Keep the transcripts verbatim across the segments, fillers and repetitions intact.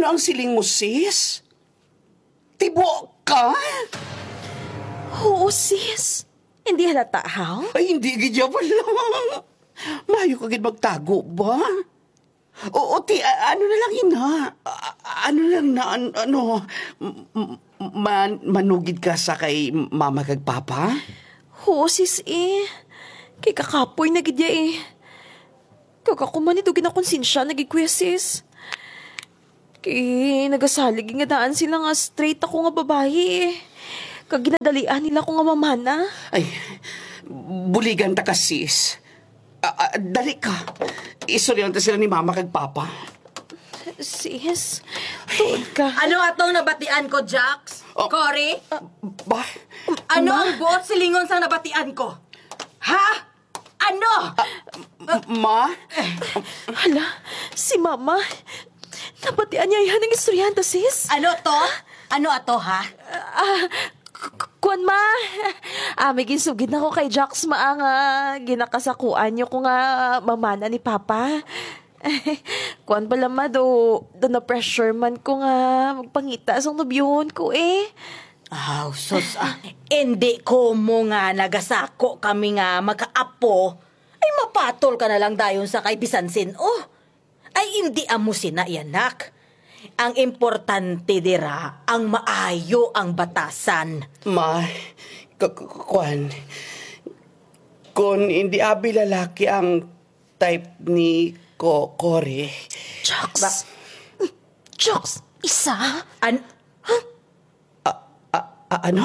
Ano ang siling mo, sis? Tibo ka? Oo, sis. Hindi halata, how? Ay, hindi gidya pala. Mayo ka gid magtago ba? Oo, ti, a- ano na lang ina? A- ano lang na, an- ano, m- m- man, manugid ka sa kay mama kag papa? Oo, sis eh. Kay kakapoy na gidya eh. Kakakuman ito ginakonsensya nagikuya, sis. Kay nagasalig nga daan sila nga straight ako nga babae eh. Kag ginadalian nila ko nga mamana. Ay, buligan ta ka, sis. Ah, ah, dali ka. Isulyan ta sila ni mama kag papa. Sis, tuod ka. Ano atong nabatian ko, Jax? Oh. Cory? Ba? Ano Ma? ang buot silingon sang nabatian ko? Ha? Ano? Ma? Hala, si mama. Napatian niya yan ng istoryanta, sis. Ano to? Ano ato, ha? Ah, k- kuwan ma. Ah, may ginsugid na ko kay Jax ma nga ginakasakuan niyo ko nga mamana ni Papa. Kuwan pala ma do, do na pressure man ko nga magpangita sa nobyohon ko eh. Aw, sus, ah. Hindi ko mo nga nagasako kami nga magkaapo. Ay, mapatol ka na lang dayon sa kay Bisansin. Oh, ay hindi amo sina yanak. Ang importante dira, ang maayo ang batasan. Ma, k- k- kwan, kung hindi abi lalaki ang type ni ko Cory. Jax. Jax, isa? An A- ano?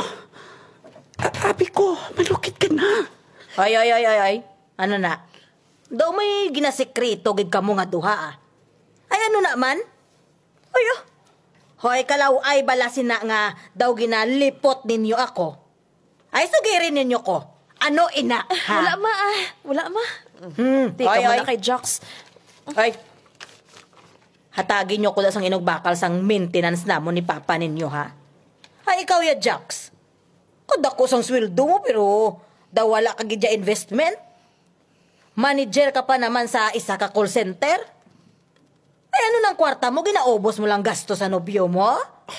A- abi ko, malukit ka na. ay, ay, ay, ay, ay. Ano na? Daw may ginasekreto gid kamo nga duha ah. Ay ano na man? Ay ah. Hoy kalaw ay balasin na nga daw ginalipot ninyo ako. Ay sugirin ninyo ko. Ano ina? Ha? Wala ma ah. Wala ma. Hmm. Teka Ay, muna ay. kay Jax. Ay. Hatagin nyo ko sang inog bakal sang maintenance namo ni papa ninyo ha. Ay ikaw ya Jax. Kadako sang sweldo mo pero daw wala ka gid ya investment. Manager ka pa naman sa isa ka call center. Ay ano nang kwarta mo ginaubos mo lang gasto sa nobyo mo?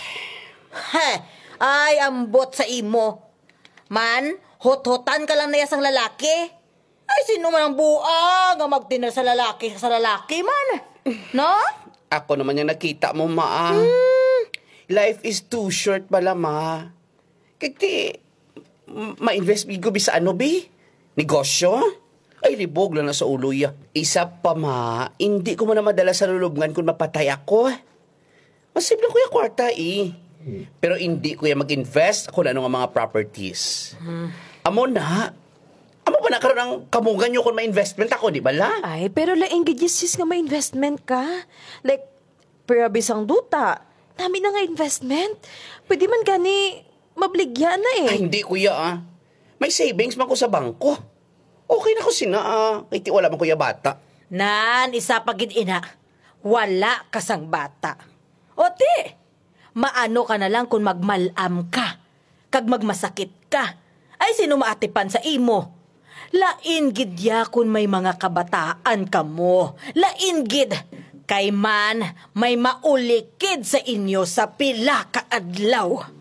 He, ay ambot sa imo. Man, hot-hotan ka lang na yasang lalaki. Ay sino man ang buang nga magtinner sa lalaki sa lalaki man. No? Ako naman yung nakita mo, ma. Hmm. Life is too short pala, ma. Kati, ma-invest ko bisa ano, bi? Negosyo? Ay, libog lang na sa ulo ya. Isa pa, ma, hindi ko mo na madala sa lulubngan kung mapatay ako. Masib lang ko yung kwarta, eh. Pero hindi ko yung mag-invest kung ano nga mga properties. Hmm. Amo na, amo pa nakaroon ng kamugan nyo kung ma-investment ako, di ba la? Ay, pero laing gid sis nga may investment ka. Like, perabis ang duta. Dami na nga investment. Pwede man gani mabligyan na eh. Ay, hindi, kuya, ah. May savings man ko sa bangko. Okay na ko sina, ah. Kaya ti wala man kuya bata. Nan, isa pagid ina. Wala kasang bata. O ti, maano ka na lang kung magmalam ka. Kag magmasakit ka. Ay sino maatipan sa imo. Lain gid ya kun may mga kabataan ka mo. Lain gid. Kay man, may maulikid sa inyo sa pila ka adlaw.